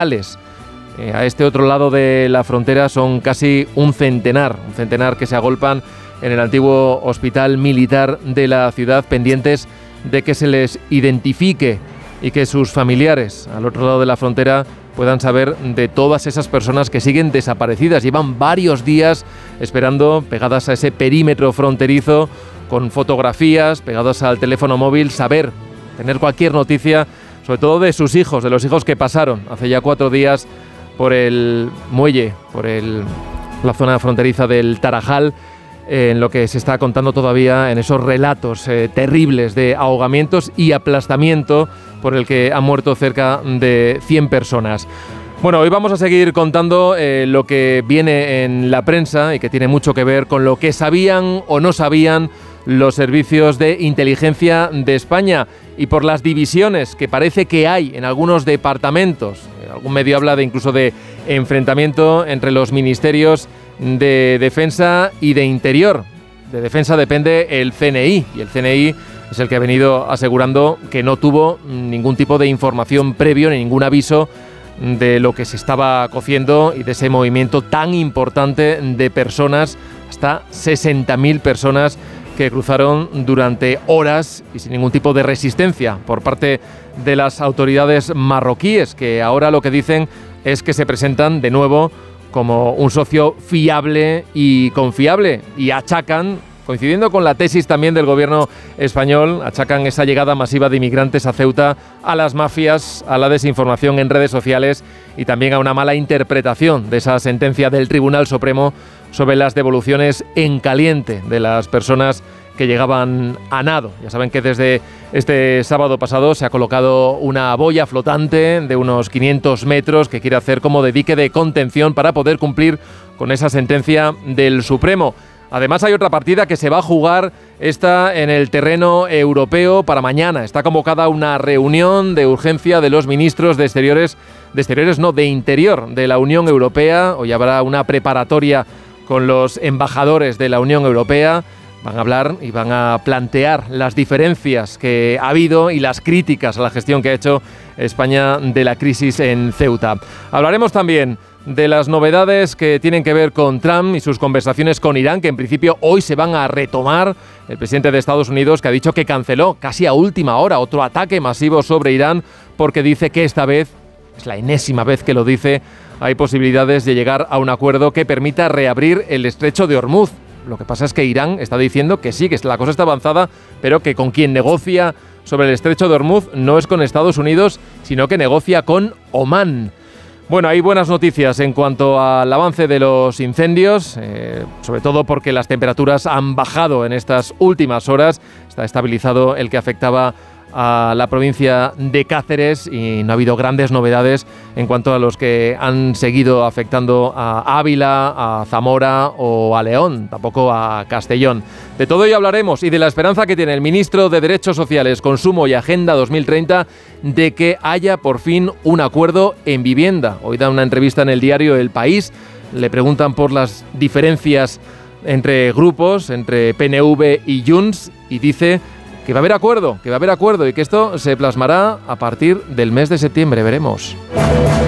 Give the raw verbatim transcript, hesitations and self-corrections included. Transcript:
Eh, a este otro lado de la frontera son casi un centenar, un centenar que se agolpan en el antiguo hospital militar de la ciudad, pendientes de que se les identifique y que sus familiares al otro lado de la frontera puedan saber de todas esas personas que siguen desaparecidas. Llevan varios días esperando, pegadas a ese perímetro fronterizo, con fotografías, pegadas al teléfono móvil, saber, tener cualquier noticia, sobre todo de sus hijos, de los hijos que pasaron hace ya cuatro días por el muelle, por el, la zona fronteriza del Tarajal, en lo que se está contando todavía en esos relatos eh, terribles de ahogamientos y aplastamiento por el que han muerto cerca de cien personas. Bueno, hoy vamos a seguir contando eh, lo que viene en la prensa y que tiene mucho que ver con lo que sabían o no sabían los servicios de inteligencia de España y por las divisiones que parece que hay en algunos departamentos. Algún medio habla de incluso de enfrentamiento entre los ministerios de Defensa y de Interior. De Defensa depende el C N I y el C N I es el que ha venido asegurando que no tuvo ningún tipo de información previo ni ningún aviso de lo que se estaba cociendo y de ese movimiento tan importante de personas, hasta sesenta mil personas que cruzaron durante horas y sin ningún tipo de resistencia por parte de las autoridades marroquíes, que ahora lo que dicen es que se presentan de nuevo como un socio fiable y confiable y achacan, coincidiendo con la tesis también del gobierno español, achacan esa llegada masiva de inmigrantes a Ceuta a las mafias, a la desinformación en redes sociales y también a una mala interpretación de esa sentencia del Tribunal Supremo sobre las devoluciones en caliente de las personas que llegaban a nado. Ya saben que desde este sábado pasado se ha colocado una boya flotante de unos quinientos metros que quiere hacer como de dique de contención para poder cumplir con esa sentencia del Supremo. Además hay otra partida que se va a jugar, esta en el terreno europeo para mañana. Está convocada una reunión de urgencia de los ministros de Exteriores, de Exteriores no, de Interior de la Unión Europea. Hoy habrá una preparatoria con los embajadores de la Unión Europea. Van a hablar y van a plantear las diferencias que ha habido y las críticas a la gestión que ha hecho España de la crisis en Ceuta. Hablaremos también de las novedades que tienen que ver con Trump y sus conversaciones con Irán, que en principio hoy se van a retomar. El presidente de Estados Unidos, que ha dicho que canceló casi a última hora otro ataque masivo sobre Irán, porque dice que esta vez, es la enésima vez que lo dice, hay posibilidades de llegar a un acuerdo que permita reabrir el estrecho de Hormuz. Lo que pasa es que Irán está diciendo que sí, que la cosa está avanzada, pero que con quien negocia sobre el estrecho de Hormuz no es con Estados Unidos, sino que negocia con Omán. Bueno, hay buenas noticias en cuanto al avance de los incendios, eh, sobre todo porque las temperaturas han bajado en estas últimas horas. Está estabilizado el que afectaba a la provincia de Cáceres y no ha habido grandes novedades en cuanto a los que han seguido afectando a Ávila, a Zamora o a León, tampoco a Castellón. De todo ello hablaremos y de la esperanza que tiene el ministro de Derechos Sociales, Consumo y Agenda dos mil treinta de que haya por fin un acuerdo en vivienda. Hoy da una entrevista en el diario El País, le preguntan por las diferencias entre grupos, entre P N V y Junts, y dice que va a haber acuerdo, que va a haber acuerdo y que esto se plasmará a partir del mes de septiembre, veremos.